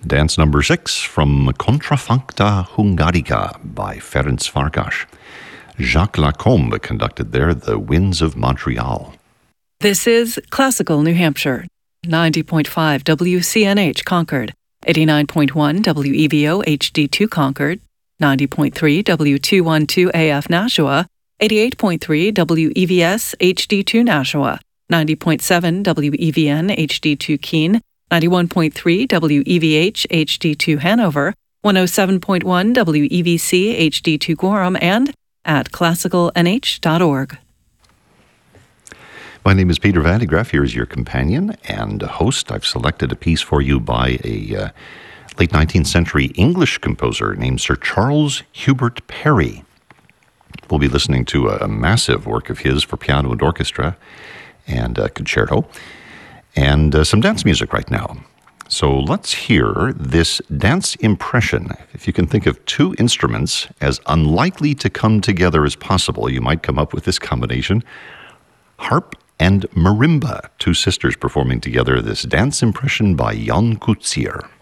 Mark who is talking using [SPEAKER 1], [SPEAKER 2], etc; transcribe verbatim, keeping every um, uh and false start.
[SPEAKER 1] Dance number six from Contrafuncta Hungarica by Ferenc Farkas. Jacques Lacombe conducted there The Winds of Montreal.
[SPEAKER 2] This is Classical New Hampshire, ninety point five W C N H Concord, eighty-nine point one W E V O H D two Concord, ninety point three W two twelve A F Nashua, eighty-eight point three W E V S H D two Nashua, ninety point seven W E V N H D two Keene, ninety-one point three W E V H H D two Hanover, one oh seven point one W E V C H D two Gorham, and at classical n h dot org.
[SPEAKER 1] My name is Peter Van de Graaff. Here is your companion and host. I've selected a piece for you by a uh, late nineteenth century English composer named Sir Charles Hubert Parry. We'll be listening to a, a massive work of his for piano and orchestra and uh, concerto, and uh, some dance music right now. So let's hear this dance impression. If you can think of two instruments as unlikely to come together as possible, you might come up with this combination: harp and marimba, two sisters performing together this dance impression by Jan Kucier.